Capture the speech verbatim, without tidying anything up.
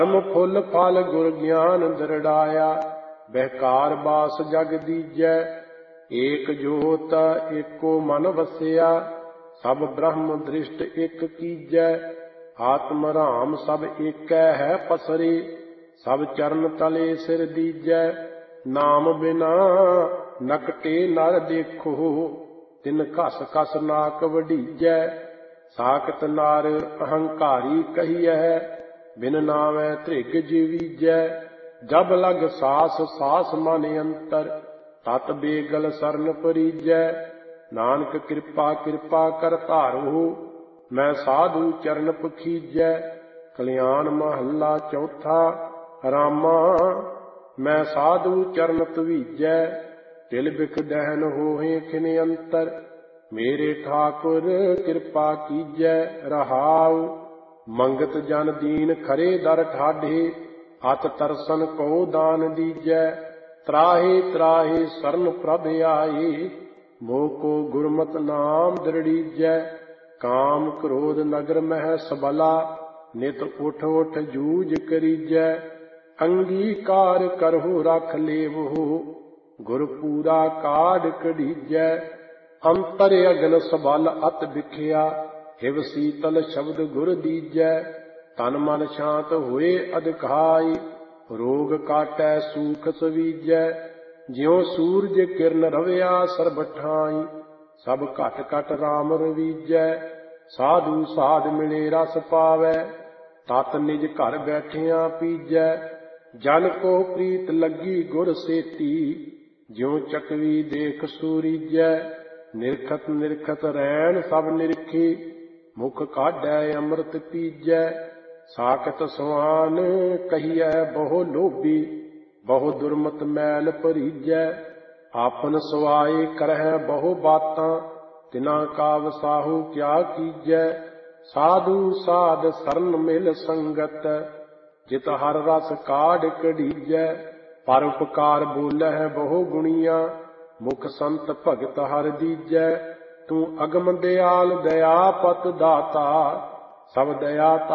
ਧਰਮ ਫੁੱਲ ਫਲ ਗੁਰ ਗਿਆਨ ਦਰੜਾਇਆ, ਬਹਿਕਾਰ ਬਾਸ ਜਗ ਦੀਜੈ। ਏਕ ਜੋਤ ਏਕੋ ਮਨ ਵਸਿਆ, ਸਭ ਬ੍ਰਹਮ ਦ੍ਰਿਸ਼ਟ ਇਕ ਕੀਜੈ। ਆਤਮ ਰਾਮ ਸਭ ਏਕੈ ਹੈ ਪਸਰੇ, ਸਭ ਚਰਨ ਤਲੇ ਸਿਰ ਦੀਜੈ। ਨਾਮ ਬਿਨਾ ਨਕਟੇ ਨਰ ਦੇਖੋ, ਤਿਨ ਘਸ ਘਸ ਨਾਕ ਵਢੀਜੈ। ਸਾਖਤ ਨਰ ਅਹੰਕਾਰੀ ਕਹੀਐ, ਬਿਨ ਨਾਵੈ ਧ੍ਰਿਗ ਜੀਵੀਜੈ। ਜਬ ਲਗ ਸਾਸ ਸਾਸ ਮਨ ਅੰਤਰ, ਤਤ ਬੇਗਲ ਸਰਨ ਪਰੀਜੈ। ਨਾਨਕ ਕਿਰਪਾ ਕਿਰਪਾ ਕਰ ਧਾਰੋ, ਮੈਂ ਸਾਧੂ ਚਰਨ ਪਖੀਜੈ। ਕਲਿਆਣ ਮਹੱਲਾ ਚੌਥਾ। ਰਾਮਾ ਮੈਂ ਸਾਧੂ ਚਰਨ ਧਵੀਜੈ, ਤਿਲ ਬਿਖ ਦਹਿਨ ਹੋਏ ਖਿਨ ਅੰਤਰ। ਮੇਰੇ ਠਾਕੁਰ ਕਿਰਪਾ ਕੀਜੈ ਰਹਾਉ, ਮੰਗਤ ਜਨ ਦੀਨ ਖਰੇ ਦਰ ਠਾਢੇ। ਅਤ ਤਰਸਨ ਕੋ ਦਾਨ ਦੀਜੈ, ਤਰਾਹੇ ਤਰਾਹੇ ਸਰਨ ਪ੍ਰਭ ਆਏ। ਮੋਹ ਕੋ ਗੁਰਮਤਿ ਨਾਮ ਦ੍ਰਿੜੀਜੈ। ਕਾਮ ਕ੍ਰੋਧ ਨਗਰ ਮਹਿ ਸਬਲਾ, ਨਿਤ ਉਠ ਉਠ ਜੂਝ ਕਰੀਜੈ। ਅੰਗੀਕਾਰ ਕਰਹੁ ਰਖ ਲੇਵਹੁ, ਗੁਰ ਪੂਰਾ ਕਾਢ ਕਢੀਜੈ। ਅੰਤਰ ਅਗਨ ਸਬਲ ਅਤ ਬਿਖਿਆ, ਹਿਵ ਸੀਤਲ ਸ਼ਬਦ ਗੁਰ ਦੀਜੈ। ਤਨ ਮਨ ਸ਼ਾਂਤ ਹੋਏ ਅਧਿਕਾਈ, ਰੋਗ ਕਾਟੈ ਸੂਖ ਸਵੀਜੈ। ਜਿਉ ਸੂਰਜ ਕਿਰਨ ਰਵਿਆ ਸਰਬ ਠਾਈ, ਸਭ ਘਟ ਘਟ ਰਾਮ ਰਵੀਜੈ। ਸਾਧੂ ਸਾਧ ਮਿਲੇ ਰਸ ਪਾਵੈ, ਤਤ ਨਿਜ ਘਰ ਬੈਠਿਆਂ ਪੀਜੈ। ਜਨ ਕੋ ਪ੍ਰੀਤ ਲੱਗੀ ਗੁਰ ਸੇਤੀ, ਜਿਉ ਚਕਵੀ ਦੇਖ ਸੂਰੀਜੈ। ਨਿਰਖਤ ਨਿਰਖਤ ਰੈਣ ਸਭ ਨਿਰਖੀ, ਮੁਖ ਕਾਢੈ ਅੰਮ੍ਰਿਤ ਪੀਜੈ। ਸਾਖਤ ਸਵਾਨ ਕਹੀਐ ਬਹੁ ਲੋਭੀ, ਬਹੁ ਦੁਰਮਤ ਮੈਲ ਭਰੀਜੈ। ਆਪਨ ਸਵਾਏ ਕਰਹਿ ਬਹੁ ਬਾਤਾਂ, ਤਿਨਾ ਕਾ ਵਸਾਹੂ ਕਿਆ ਕੀਜੈ। ਸਾਧੂ ਸਾਧ ਸਰਨ ਮਿਲ ਸੰਗਤ, ਜਿਤ ਹਰ ਰਸ ਕਾਢ ਕਢੀਜੈ। ਪਰ ਉਪਕਾਰ ਬੋਲਹਿ ਬਹੁ ਗੁਣੀਆਂ, ਮੁਖ ਸੰਤ ਭਗਤ ਹਰ ਦੀਜੈ। ਤੂੰ ਅਗਮ ਦਿਆਲ ਦਇਆ ਪਤ ਦਾਤਾ, ਸਭ ਦਇਆ